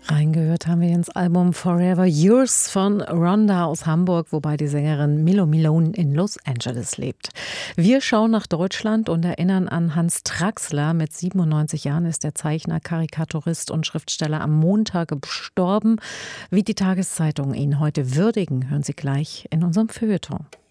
Reingehört haben wir ins Album Forever Yours von Rhonda aus Hamburg, wobei die Sängerin Milo Malone in Los Angeles lebt. Wir schauen nach Deutschland und erinnern an Hans Traxler. Mit 97 Jahren ist der Zeichner, Karikaturist und Schriftsteller am Montag gestorben. Wie die Tageszeitungen ihn heute würdigen, hören Sie gleich in unserem Feuilleton.